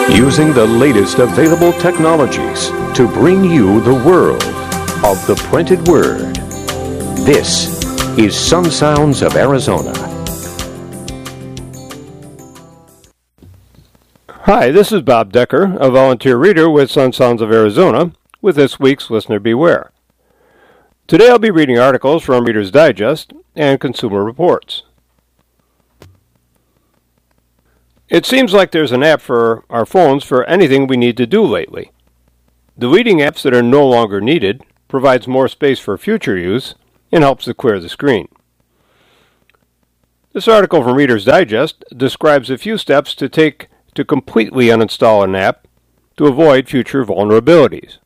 Using the latest available technologies to bring you the world of the printed word. This is Sun Sounds of Arizona. Hi, this is Bob Decker, a volunteer reader with Sun Sounds of Arizona, with this week's Listener Beware. Today I'll be reading articles from Reader's Digest and Consumer Reports. It seems like there's an app for our phones for anything we need to do lately. Deleting apps that are no longer needed provides more space for future use and helps to clear the screen. This article from Reader's Digest describes a few steps to take to completely uninstall an app to avoid future vulnerabilities.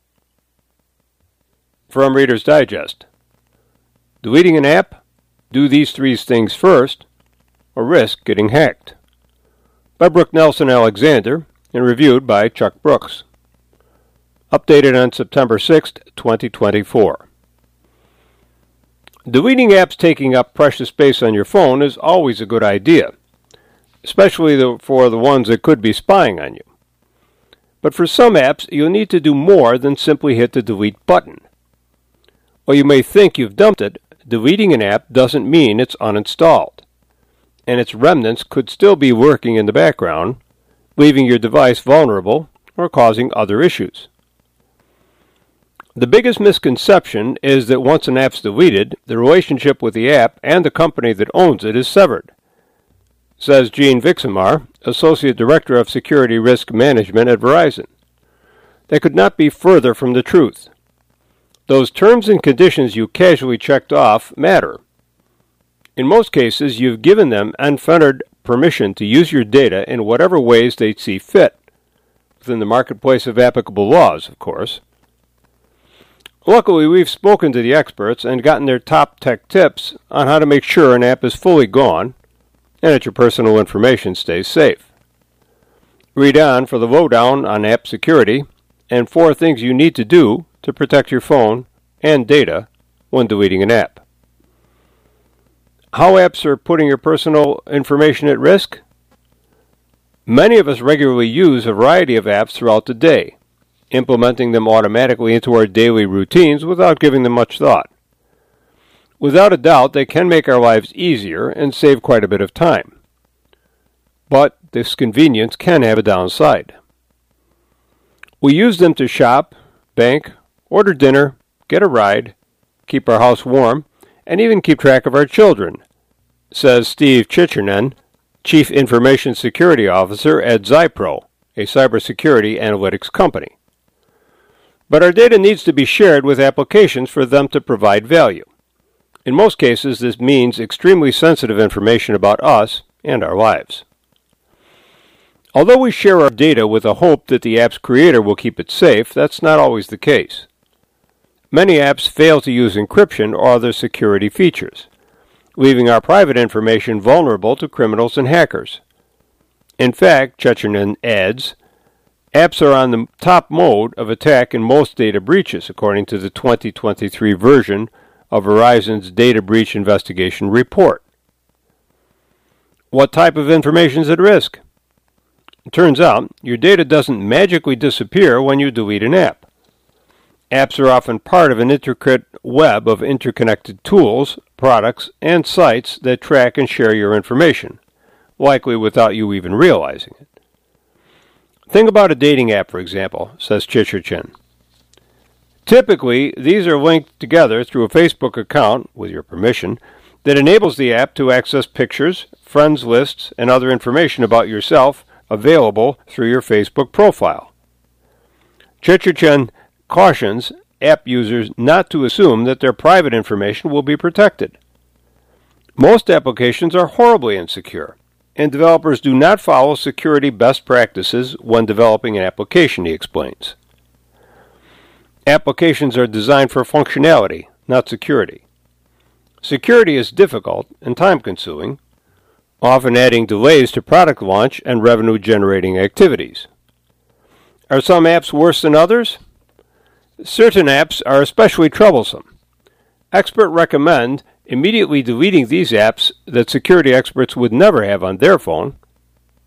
From Reader's Digest. Deleting an app? Do these three things first, or risk getting hacked. By Brooke Nelson Alexander and reviewed by Chuck Brooks. Updated on September 6, 2024. Deleting apps taking up precious space on your phone is always a good idea, especially for the ones that could be spying on you. But for some apps, you'll need to do more than simply hit the delete button. While you may think you've dumped it, deleting an app doesn't mean it's uninstalled, and its remnants could still be working in the background, leaving your device vulnerable or causing other issues. The biggest misconception is that once an app's deleted, the relationship with the app and the company that owns it is severed, says Gene Vixamar, Associate Director of Security Risk Management at Verizon. That could not be further from the truth. Those terms and conditions you casually checked off matter. In most cases, you've given them unfettered permission to use your data in whatever ways they see fit, within the marketplace of applicable laws, of course. Luckily, we've spoken to the experts and gotten their top tech tips on how to make sure an app is fully gone and that your personal information stays safe. Read on for the lowdown on app security and 4 things you need to do to protect your phone and data when deleting an app. How apps are putting your personal information at risk? Many of us regularly use a variety of apps throughout the day, implementing them automatically into our daily routines without giving them much thought. Without a doubt, they can make our lives easier and save quite a bit of time. But this convenience can have a downside. We use them to shop, bank, order dinner, get a ride, keep our house warm, and even keep track of our children, says Steve Chichernen, Chief Information Security Officer at Zypro, a cybersecurity analytics company. But our data needs to be shared with applications for them to provide value. In most cases, this means extremely sensitive information about us and our lives. Although we share our data with a hope that the app's creator will keep it safe, that's not always the case. Many apps fail to use encryption or other security features, leaving our private information vulnerable to criminals and hackers. In fact, Chichernen adds, apps are on the top mode of attack in most data breaches, according to the 2023 version of Verizon's Data Breach Investigation Report. What type of information is at risk? It turns out, your data doesn't magically disappear when you delete an app. Apps are often part of an intricate web of interconnected tools, products, and sites that track and share your information, likely without you even realizing it. Think about a dating app, for example, says Chichernen. Typically, these are linked together through a Facebook account, with your permission, that enables the app to access pictures, friends lists, and other information about yourself available through your Facebook profile. Chichernen cautions app users not to assume that their private information will be protected. Most applications are horribly insecure, and developers do not follow security best practices when developing an application, he explains. Applications are designed for functionality, not security. Security is difficult and time-consuming, often adding delays to product launch and revenue-generating activities. Are some apps worse than others? Certain apps are especially troublesome. Experts recommend immediately deleting these apps that security experts would never have on their phone,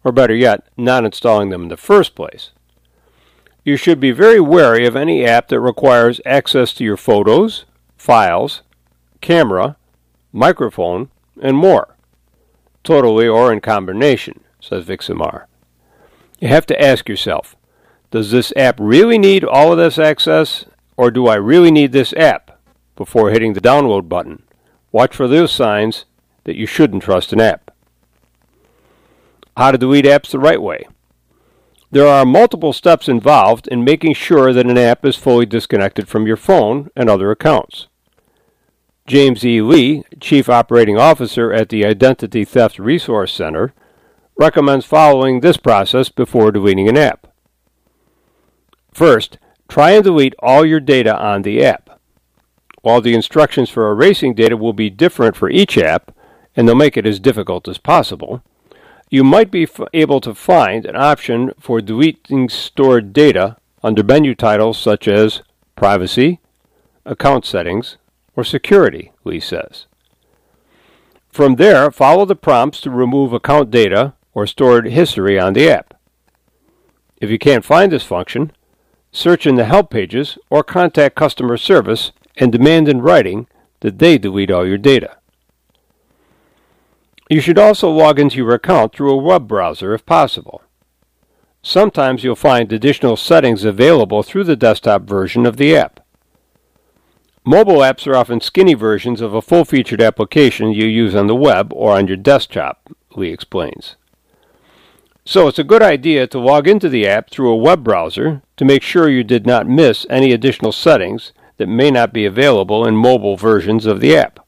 or better yet, not installing them in the first place. You should be very wary of any app that requires access to your photos, files, camera, microphone, and more, totally or in combination, says Viximar. You have to ask yourself, does this app really need all of this access, or do I really need this app, before hitting the download button? Watch for those signs that you shouldn't trust an app. How to delete apps the right way. There are multiple steps involved in making sure that an app is fully disconnected from your phone and other accounts. James E. Lee, Chief Operating Officer at the Identity Theft Resource Center, recommends following this process before deleting an app. First, try and delete all your data on the app. While the instructions for erasing data will be different for each app, and they'll make it as difficult as possible, you might be able to find an option for deleting stored data under menu titles such as Privacy, Account Settings, or Security, Lee says. From there, follow the prompts to remove account data or stored history on the app. If you can't find this function, search in the help pages or contact customer service and demand in writing that they delete all your data. You should also log into your account through a web browser if possible. Sometimes you'll find additional settings available through the desktop version of the app. Mobile apps are often skinny versions of a full-featured application you use on the web or on your desktop, Lee explains. So it's a good idea to log into the app through a web browser to make sure you did not miss any additional settings that may not be available in mobile versions of the app.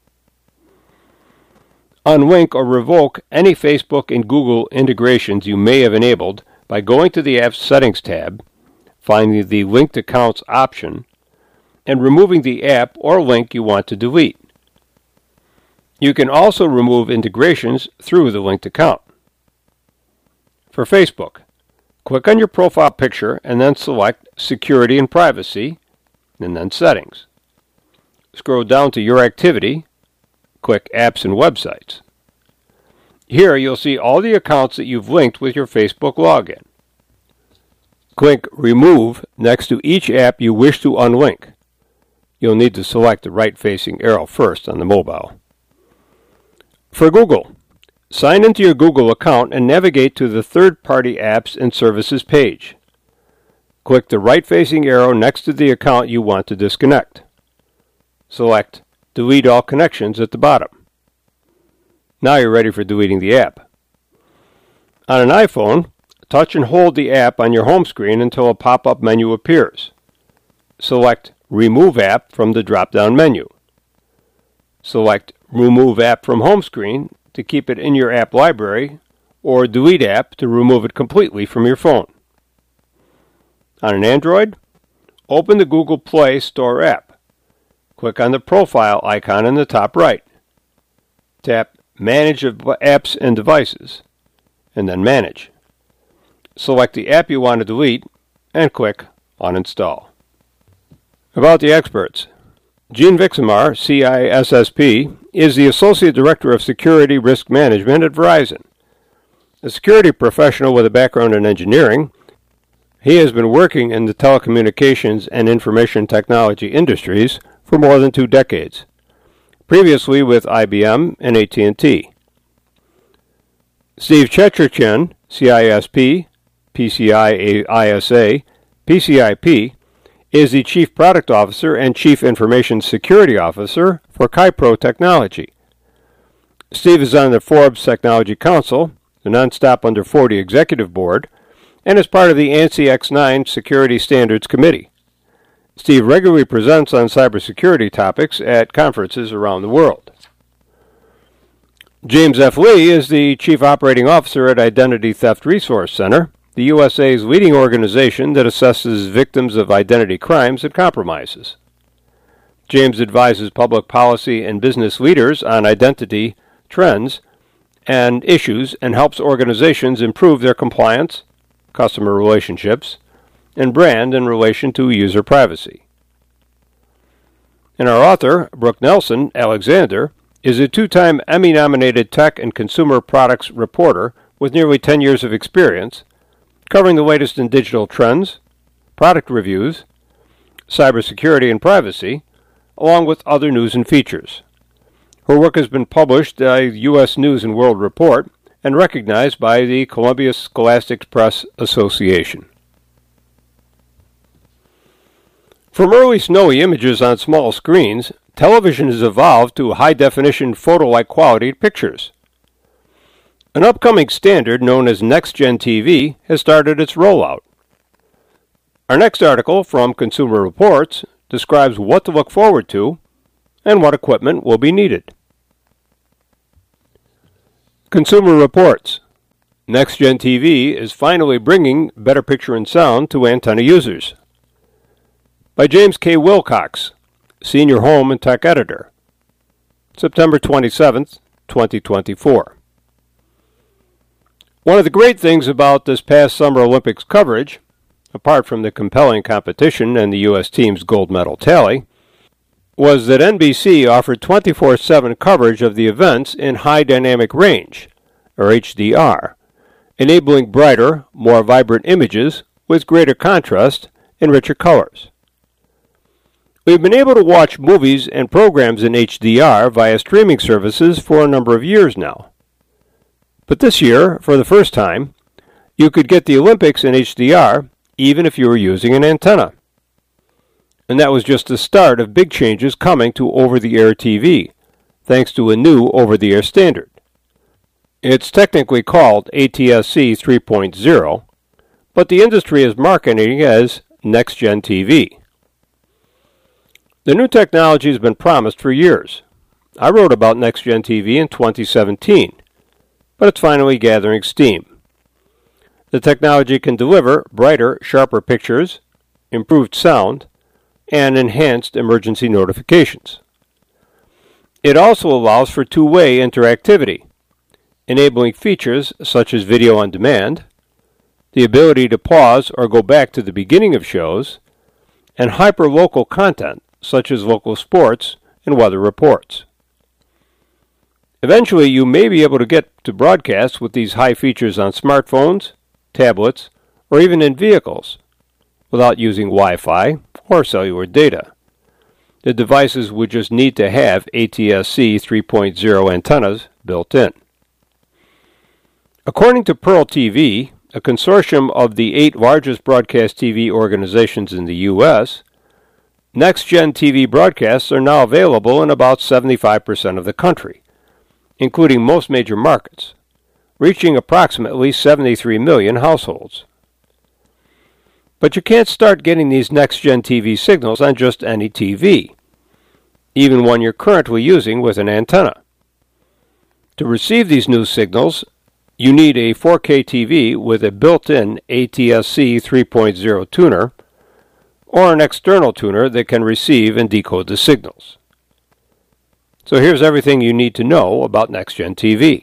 Unlink or revoke any Facebook and Google integrations you may have enabled by going to the app's Settings tab, finding the Linked Accounts option, and removing the app or link you want to delete. You can also remove integrations through the linked account. For Facebook, click on your profile picture and then select Security and Privacy, and then Settings. Scroll down to Your Activity, click Apps and Websites. Here you'll see all the accounts that you've linked with your Facebook login. Click Remove next to each app you wish to unlink. You'll need to select the right-facing arrow first on the mobile. For Google, sign into your Google account and navigate to the Third-Party Apps and Services page. Click the right-facing arrow next to the account you want to disconnect. Select Delete All Connections at the bottom. Now you're ready for deleting the app. On an iPhone, touch and hold the app on your home screen until a pop-up menu appears. Select Remove App from the drop-down menu. Select Remove App from Home Screen to keep it in your app library, or Delete App to remove it completely from your phone. On an Android, open the Google Play Store app. Click on the profile icon in the top right. Tap Manage Apps and Devices, and then Manage. Select the app you want to delete, and click Uninstall. About the experts. Gene Viximar, CISSP, is the Associate Director of Security Risk Management at Verizon. A security professional with a background in engineering, he has been working in the telecommunications and information technology industries for more than 2 decades, previously with IBM and AT&T. Steve Chechirchen, CISP, PCI ISA, PCIP, is the Chief Product Officer and Chief Information Security Officer for Kypro Technology. Steve is on the Forbes Technology Council, the Non-Stop Under 40 Executive Board, and is part of the ANSI X9 Security Standards Committee. Steve regularly presents on cybersecurity topics at conferences around the world. James F. Lee is the Chief Operating Officer at Identity Theft Resource Center, the USA's leading organization that assesses victims of identity crimes and compromises. James advises public policy and business leaders on identity trends and issues and helps organizations improve their compliance, customer relationships, and brand in relation to user privacy. And our author, Brooke Nelson Alexander, is a 2-time Emmy-nominated tech and consumer products reporter with nearly 10 years of experience, covering the latest in digital trends, product reviews, cybersecurity and privacy, along with other news and features. Her work has been published by U.S. News and World Report and recognized by the Columbia Scholastic Press Association. From early snowy images on small screens, television has evolved to high-definition photo-like quality pictures. An upcoming standard known as NextGen TV has started its rollout. Our next article from Consumer Reports describes what to look forward to and what equipment will be needed. Consumer Reports. NextGen TV is finally bringing better picture and sound to antenna users. By James K. Wilcox, Senior Home and Tech Editor. September 27, 2024. One of the great things about this past Summer Olympics coverage, apart from the compelling competition and the U.S. team's gold medal tally, was that NBC offered 24/7 coverage of the events in high dynamic range, or HDR, enabling brighter, more vibrant images with greater contrast and richer colors. We've been able to watch movies and programs in HDR via streaming services for a number of years now. But this year, for the first time, you could get the Olympics in HDR even if you were using an antenna. And that was just the start of big changes coming to over-the-air TV, thanks to a new over-the-air standard. It's technically called ATSC 3.0, but the industry is marketing it as NextGen TV. The new technology has been promised for years. I wrote about NextGen TV in 2017, but it's finally gathering steam. The technology can deliver brighter, sharper pictures, improved sound, and enhanced emergency notifications. It also allows for two-way interactivity, enabling features such as video on demand, the ability to pause or go back to the beginning of shows, and hyper-local content such as local sports and weather reports. Eventually, you may be able to get to broadcast with these high features on smartphones, tablets, or even in vehicles, without using Wi-Fi or cellular data. The devices would just need to have ATSC 3.0 antennas built in. According to Pearl TV, a consortium of the 8 largest broadcast TV organizations in the U.S., NextGen TV broadcasts are now available in about 75% of the country, including most major markets, reaching approximately 73 million households. But you can't start getting these NextGen TV signals on just any TV, even one you're currently using with an antenna. To receive these new signals, you need a 4K TV with a built-in ATSC 3.0 tuner, or an external tuner that can receive and decode the signals. So here's everything you need to know about NextGen TV.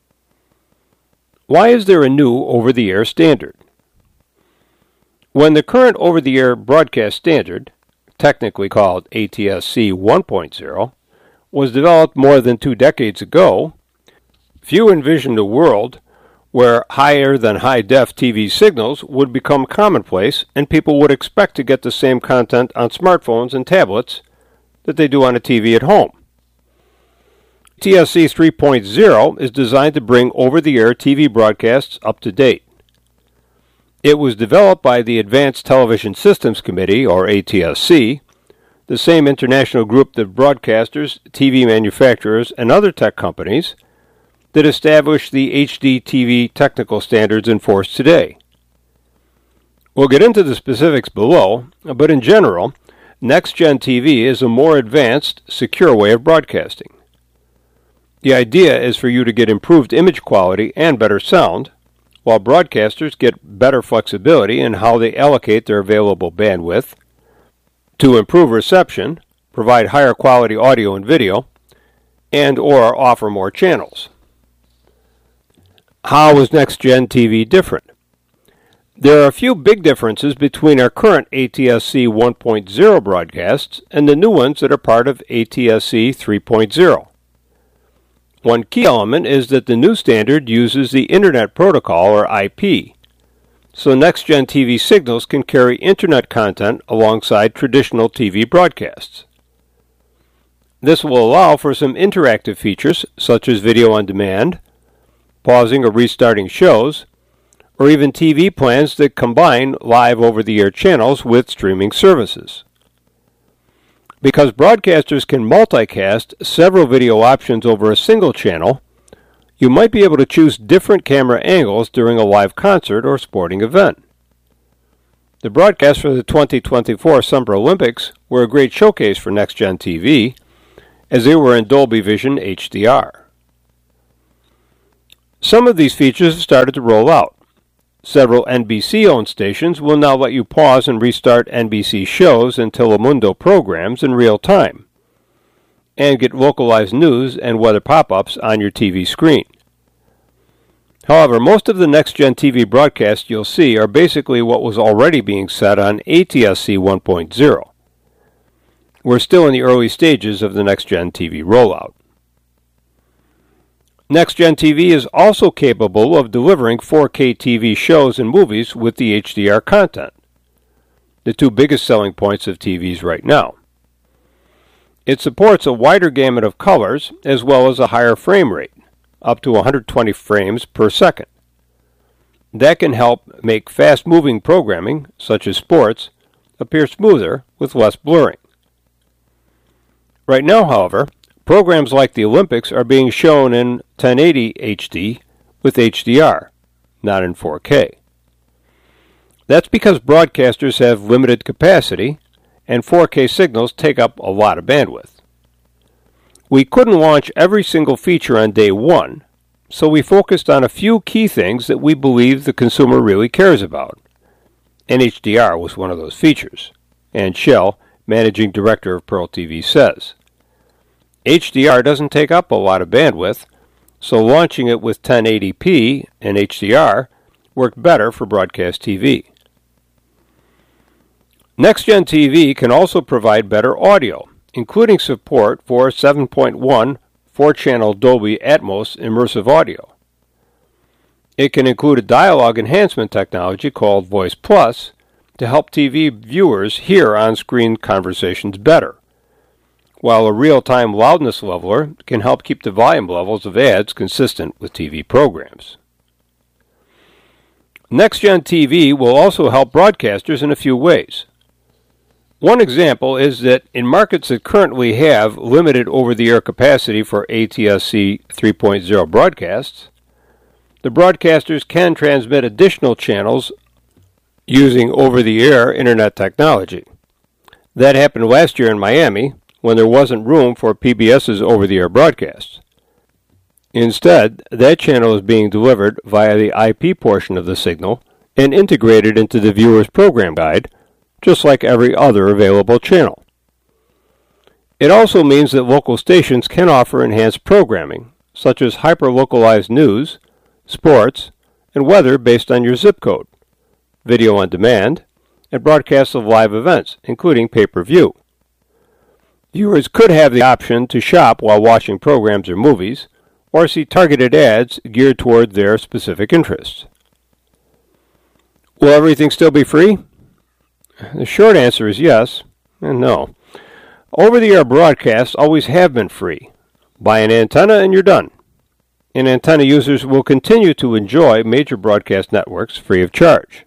Why is there a new over-the-air standard? When the current over-the-air broadcast standard, technically called ATSC 1.0, was developed more than 2 decades ago, few envisioned a world where higher-than-high-def TV signals would become commonplace and people would expect to get the same content on smartphones and tablets that they do on a TV at home. ATSC 3.0 is designed to bring over-the-air TV broadcasts up to date. It was developed by the Advanced Television Systems Committee, or ATSC, the same international group of broadcasters, TV manufacturers, and other tech companies that established the HD TV technical standards in force today. We'll get into the specifics below, but in general, NextGen TV is a more advanced, secure way of broadcasting. The idea is for you to get improved image quality and better sound, while broadcasters get better flexibility in how they allocate their available bandwidth, to improve reception, provide higher quality audio and video, and or offer more channels. How is NextGen TV different? There are a few big differences between our current ATSC 1.0 broadcasts and the new ones that are part of ATSC 3.0. One key element is that the new standard uses the Internet Protocol, or IP, so next-gen TV signals can carry Internet content alongside traditional TV broadcasts. This will allow for some interactive features such as video on demand, pausing or restarting shows, or even TV plans that combine live over-the-air channels with streaming services. Because broadcasters can multicast several video options over a single channel, you might be able to choose different camera angles during a live concert or sporting event. The broadcasts for the 2024 Summer Olympics were a great showcase for next-gen TV, as they were in Dolby Vision HDR. Some of these features have started to roll out. Several NBC-owned stations will now let you pause and restart NBC shows and Telemundo programs in real time, and get localized news and weather pop-ups on your TV screen. However, most of the next-gen TV broadcasts you'll see are basically what was already being said on ATSC 1.0. We're still in the early stages of the next-gen TV rollout. Next-gen TV is also capable of delivering 4K TV shows and movies with the HDR content, the two biggest selling points of TVs right now. It supports a wider gamut of colors as well as a higher frame rate, up to 120 frames per second. That can help make fast-moving programming, such as sports, appear smoother with less blurring. Right now, however, programs like the Olympics are being shown in 1080 HD with HDR, not in 4K. That's because broadcasters have limited capacity, and 4K signals take up a lot of bandwidth. We couldn't launch every single feature on day one, so we focused on a few key things that we believe the consumer really cares about. And HDR was one of those features. And Shell, managing director of Pearl TV, says, HDR doesn't take up a lot of bandwidth, so launching it with 1080p and HDR worked better for broadcast TV. Next-gen TV can also provide better audio, including support for 7.1 4-channel Dolby Atmos immersive audio. It can include a dialogue enhancement technology called Voice Plus to help TV viewers hear on-screen conversations better, while a real-time loudness leveler can help keep the volume levels of ads consistent with TV programs. Next-gen TV will also help broadcasters in a few ways. One example is that in markets that currently have limited over-the-air capacity for ATSC 3.0 broadcasts, the broadcasters can transmit additional channels using over-the-air internet technology. That happened last year in Miami, when there wasn't room for PBS's over-the-air broadcasts. Instead, that channel is being delivered via the IP portion of the signal and integrated into the viewer's program guide, just like every other available channel. It also means that local stations can offer enhanced programming, such as hyper-localized news, sports, and weather based on your zip code, video on demand, and broadcasts of live events, including pay-per-view. Viewers could have the option to shop while watching programs or movies, or see targeted ads geared toward their specific interests. Will everything still be free? The short answer is yes and no. Over-the-air broadcasts always have been free. Buy an antenna and you're done. And antenna users will continue to enjoy major broadcast networks free of charge.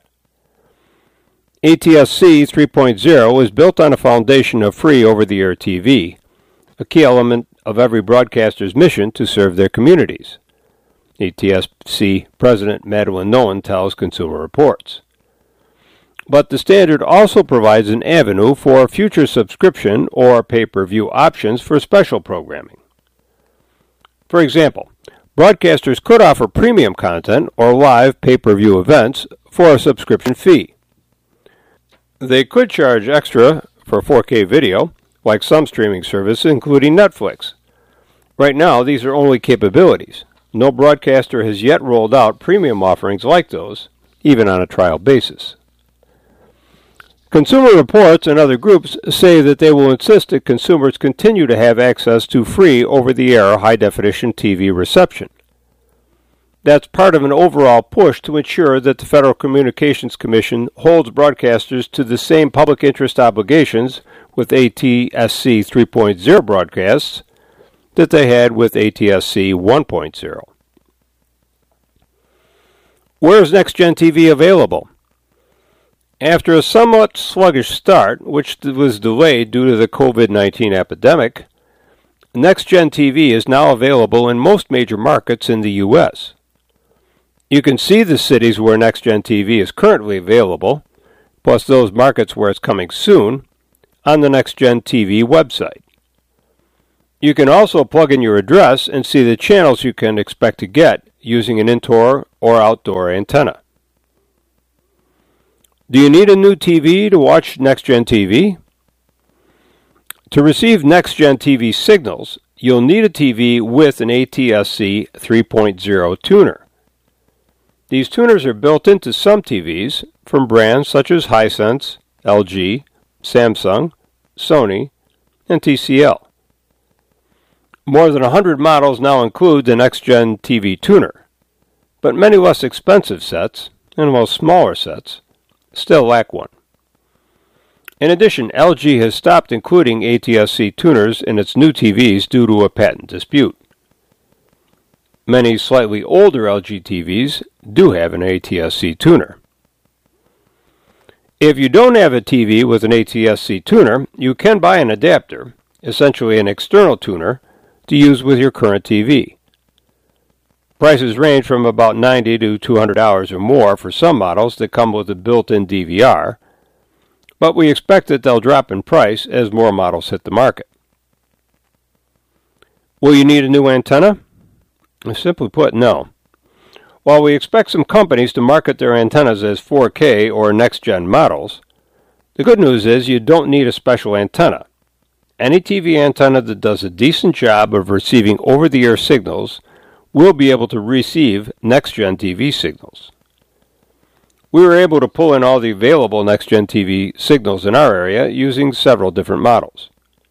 ATSC 3.0 is built on a foundation of free over-the-air TV, a key element of every broadcaster's mission to serve their communities, ATSC President Madeline Nolan tells Consumer Reports. But the standard also provides an avenue for future subscription or pay-per-view options for special programming. For example, broadcasters could offer premium content or live pay-per-view events for a subscription fee. They could charge extra for 4K video, like some streaming services, including Netflix. Right now, these are only capabilities. No broadcaster has yet rolled out premium offerings like those, even on a trial basis. Consumer Reports and other groups say that they will insist that consumers continue to have access to free over-the-air high-definition TV reception. That's part of an overall push to ensure that the Federal Communications Commission holds broadcasters to the same public interest obligations with ATSC 3.0 broadcasts that they had with ATSC 1.0. Where is NextGen TV available? After a somewhat sluggish start, which was delayed due to the COVID-19 epidemic, NextGen TV is now available in most major markets in the U.S. You can see the cities where NextGen TV is currently available, plus those markets where it's coming soon, on the NextGen TV website. You can also plug in your address and see the channels you can expect to get using an indoor or outdoor antenna. Do you need a new TV to watch NextGen TV? To receive NextGen TV signals, you'll need a TV with an ATSC 3.0 tuner. These tuners are built into some TVs from brands such as Hisense, LG, Samsung, Sony, and TCL. More than 100 models now include the NextGen TV tuner, but many less expensive sets, and most smaller sets, still lack one. In addition, LG has stopped including ATSC tuners in its new TVs due to a patent dispute. Many slightly older LG TVs do have an ATSC tuner. If you don't have a TV with an ATSC tuner, you can buy an adapter, essentially an external tuner, to use with your current TV. Prices range from about $90 to $200 or more for some models that come with a built-in DVR, but we expect that they'll drop in price as more models hit the market. Will you need a new antenna? Simply put, no. While we expect some companies to market their antennas as 4K or next-gen models, the good news is you don't need a special antenna. Any TV antenna that does a decent job of receiving over-the-air signals will be able to receive NextGen TV signals. We were able to pull in all the available NextGen TV signals in our area using several different models.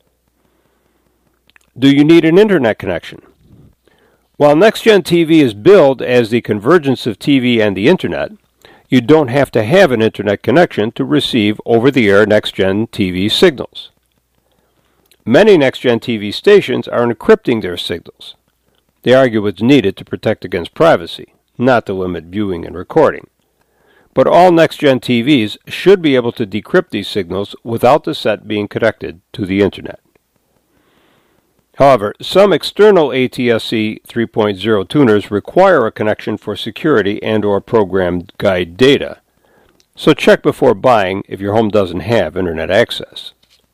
Do you need an internet connection? While NextGen TV is billed as the convergence of TV and the internet, you don't have to have an internet connection to receive over-the-air NextGen TV signals. Many NextGen TV stations are encrypting their signals. They argue it's needed to protect against privacy, not to limit viewing and recording. But all NextGen TVs should be able to decrypt these signals without the set being connected to the Internet. However, some external ATSC 3.0 tuners require a connection for security and/or program guide data, so check before buying if your home doesn't have Internet access.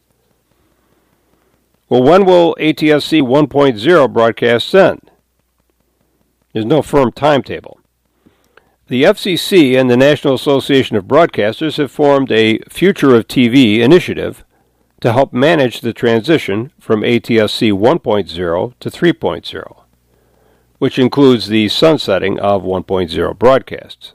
Well, when will ATSC 1.0 broadcasts end? There's no firm timetable. The FCC and the National Association of Broadcasters have formed a Future of TV initiative to help manage the transition from ATSC 1.0 to 3.0, which includes the sunsetting of 1.0 broadcasts.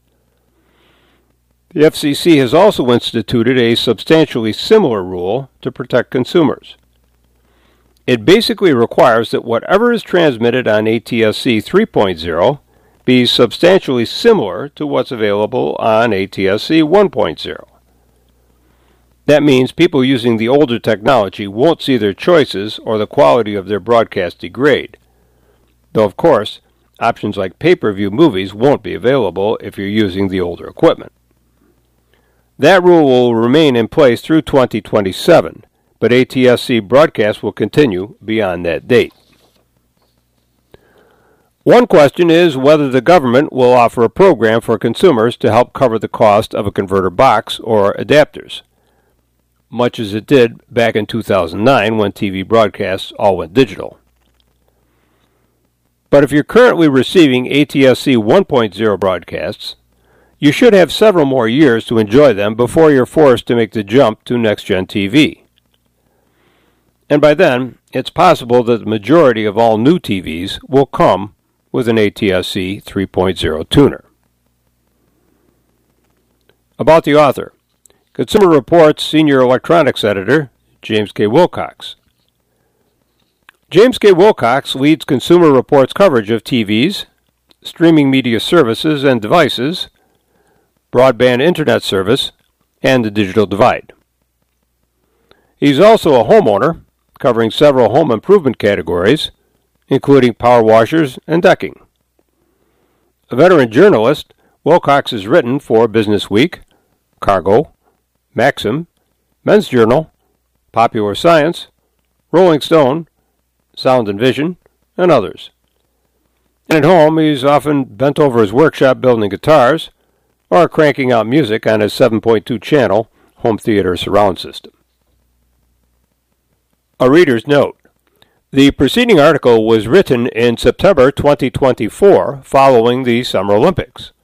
The FCC has also instituted a substantially similar rule to protect consumers. It basically requires that whatever is transmitted on ATSC 3.0 be substantially similar to what's available on ATSC 1.0. That means people using the older technology won't see their choices or the quality of their broadcast degrade. Though, of course, options like pay-per-view movies won't be available if you're using the older equipment. That rule will remain in place through 2027, but ATSC broadcasts will continue beyond that date. One question is whether the government will offer a program for consumers to help cover the cost of a converter box or adapters, much as it did back in 2009 when TV broadcasts all went digital. But if you're currently receiving ATSC 1.0 broadcasts, you should have several more years to enjoy them before you're forced to make the jump to NextGen TV. And by then, it's possible that the majority of all new TVs will come with an ATSC 3.0 tuner. About the author. Consumer Reports Senior Electronics Editor, James K. Wilcox. James K. Wilcox leads Consumer Reports coverage of TVs, streaming media services and devices, broadband internet service, and the digital divide. He's also a homeowner, covering several home improvement categories, including power washers and decking. A veteran journalist, Wilcox has written for Business Week, Cargo, Maxim, Men's Journal, Popular Science, Rolling Stone, Sound and Vision, and others. And at home, he's often bent over his workshop building guitars or cranking out music on his 7.2 channel home theater surround system. A reader's note. The preceding article was written in September 2024 following the Summer Olympics.